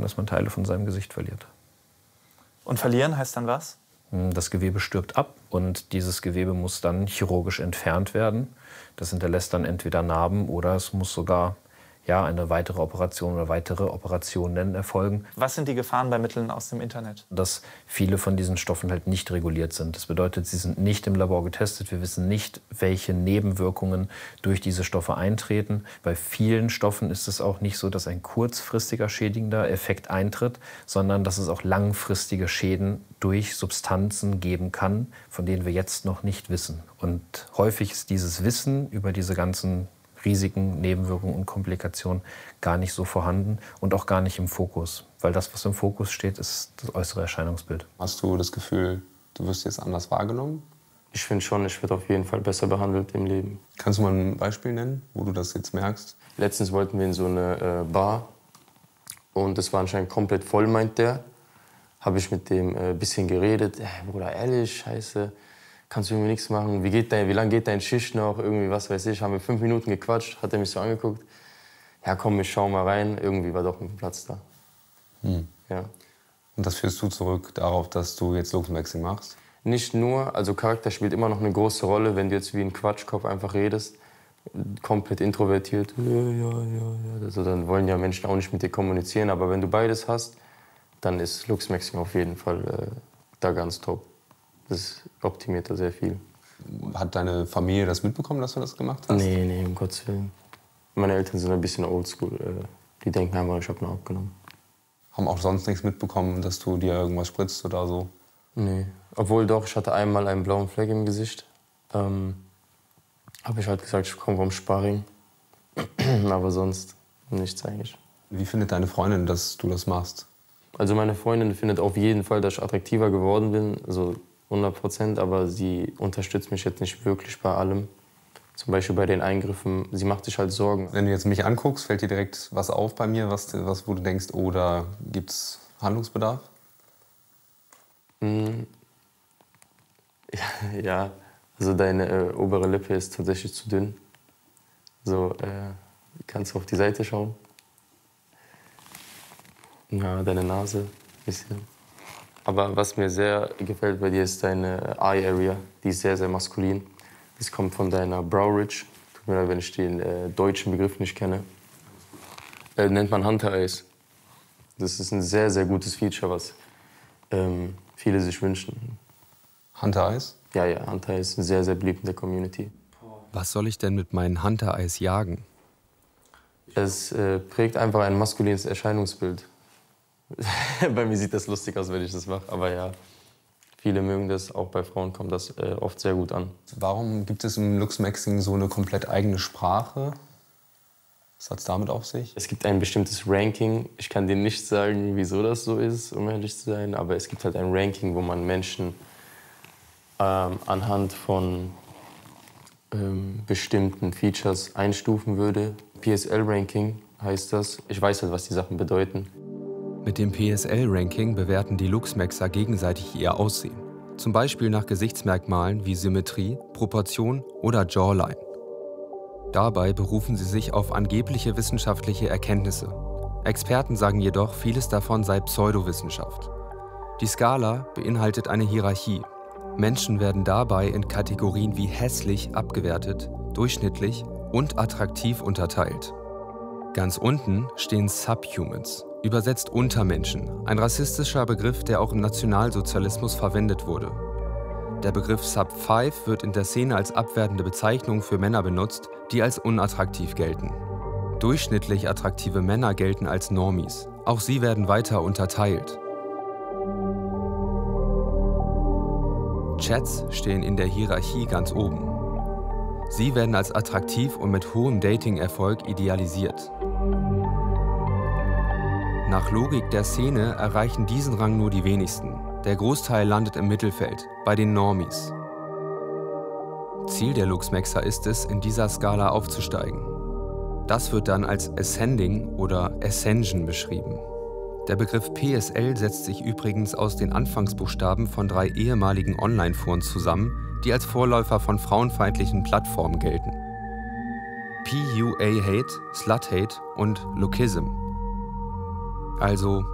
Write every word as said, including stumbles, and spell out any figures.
dass man Teile von seinem Gesicht verliert. Und verlieren heißt dann was? Das Gewebe stirbt ab und dieses Gewebe muss dann chirurgisch entfernt werden. Das hinterlässt dann entweder Narben oder es muss sogar ja, eine weitere Operation oder weitere Operationen erfolgen. Was sind die Gefahren bei Mitteln aus dem Internet? Dass viele von diesen Stoffen halt nicht reguliert sind. Das bedeutet, sie sind nicht im Labor getestet. Wir wissen nicht, welche Nebenwirkungen durch diese Stoffe eintreten. Bei vielen Stoffen ist es auch nicht so, dass ein kurzfristiger schädigender Effekt eintritt, sondern dass es auch langfristige Schäden durch Substanzen geben kann, von denen wir jetzt noch nicht wissen. Und häufig ist dieses Wissen über diese ganzen Risiken, Nebenwirkungen und Komplikationen gar nicht so vorhanden und auch gar nicht im Fokus. Weil das, was im Fokus steht, ist das äußere Erscheinungsbild. Hast du das Gefühl, du wirst jetzt anders wahrgenommen? Ich finde schon, ich werde auf jeden Fall besser behandelt im Leben. Kannst du mal ein Beispiel nennen, wo du das jetzt merkst? Letztens wollten wir in so eine äh, Bar und es war anscheinend komplett voll, meint der. Habe ich mit dem ein äh, bisschen geredet. Hey, Bruder, ehrlich, scheiße. Kannst du irgendwie nichts machen? Wie, geht dein, wie lange geht deine Schicht noch? Irgendwie, was weiß ich. Haben wir fünf Minuten gequatscht, hat er mich so angeguckt. Ja, komm, ich schau mal rein. Irgendwie war doch ein Platz da. Hm. Ja. Und das führst du zurück darauf, dass du jetzt Luchsmaxing machst? Nicht nur, also Charakter spielt immer noch eine große Rolle, wenn du jetzt wie ein Quatschkopf einfach redest. Komplett introvertiert. Ja, ja, ja, ja. Also, dann wollen ja Menschen auch nicht mit dir kommunizieren. Aber wenn du beides hast, dann ist Luchsmaxing auf jeden Fall äh, da ganz top. Das optimiert da sehr viel. Hat deine Familie das mitbekommen, dass du das gemacht hast? Nee, nee, um Gottes Willen. Meine Eltern sind ein bisschen oldschool. Die denken einfach, ich habe nur abgenommen. Haben auch sonst nichts mitbekommen, dass du dir irgendwas spritzt oder so? Nee. Obwohl doch, ich hatte einmal einen blauen Fleck im Gesicht. Ähm, habe ich halt gesagt, ich komme vom Sparring. Aber sonst nichts eigentlich. Wie findet deine Freundin, dass du das machst? Also meine Freundin findet auf jeden Fall, dass ich attraktiver geworden bin. Also hundert Prozent, aber sie unterstützt mich jetzt nicht wirklich bei allem. Zum Beispiel bei den Eingriffen, sie macht sich halt Sorgen. Wenn du jetzt mich anguckst, fällt dir direkt was auf bei mir, was, was wo du denkst, oh, da gibt's Handlungsbedarf? Mm. Ja, ja, also deine äh, obere Lippe ist tatsächlich zu dünn. So, äh, kannst du auf die Seite schauen. Ja, deine Nase, ein bisschen. Aber was mir sehr gefällt bei dir, ist deine Eye Area. Die ist sehr, sehr maskulin. Das kommt von deiner Brow Ridge. Tut mir leid, wenn ich den äh, deutschen Begriff nicht kenne. Äh, nennt man Hunter Eyes. Das ist ein sehr, sehr gutes Feature, was ähm, viele sich wünschen. Hunter Eyes? Ja, ja, Hunter Eyes ist sehr, sehr beliebt in der Community. Was soll ich denn mit meinen Hunter Eyes jagen? Es äh, prägt einfach ein maskulines Erscheinungsbild. Bei mir sieht das lustig aus, wenn ich das mache, aber ja, viele mögen das, auch bei Frauen kommt das äh, oft sehr gut an. Warum gibt es im Luchsmaxing so eine komplett eigene Sprache? Was hat es damit auf sich? Es gibt ein bestimmtes Ranking. Ich kann dir nicht sagen, wieso das so ist, um ehrlich zu sein, aber es gibt halt ein Ranking, wo man Menschen ähm, anhand von ähm, bestimmten Features einstufen würde. P S L-Ranking heißt das. Ich weiß halt, was die Sachen bedeuten. Mit dem P S L-Ranking bewerten die Luchsmaxer gegenseitig ihr Aussehen. Zum Beispiel nach Gesichtsmerkmalen wie Symmetrie, Proportion oder Jawline. Dabei berufen sie sich auf angebliche wissenschaftliche Erkenntnisse. Experten sagen jedoch, vieles davon sei Pseudowissenschaft. Die Skala beinhaltet eine Hierarchie. Menschen werden dabei in Kategorien wie hässlich abgewertet, durchschnittlich und attraktiv unterteilt. Ganz unten stehen Subhumans, übersetzt Untermenschen, ein rassistischer Begriff, der auch im Nationalsozialismus verwendet wurde. Der Begriff Sub fünf wird in der Szene als abwertende Bezeichnung für Männer benutzt, die als unattraktiv gelten. Durchschnittlich attraktive Männer gelten als Normies. Auch sie werden weiter unterteilt. Chats stehen in der Hierarchie ganz oben. Sie werden als attraktiv und mit hohem Dating-Erfolg idealisiert. Nach Logik der Szene erreichen diesen Rang nur die wenigsten. Der Großteil landet im Mittelfeld, bei den Normies. Ziel der Luchsmaxer ist es, in dieser Skala aufzusteigen. Das wird dann als Ascending oder Ascension beschrieben. Der Begriff P S L setzt sich übrigens aus den Anfangsbuchstaben von drei ehemaligen Online-Foren zusammen, die als Vorläufer von frauenfeindlichen Plattformen gelten. P U A Hate, Slut Hate und Lookism. Also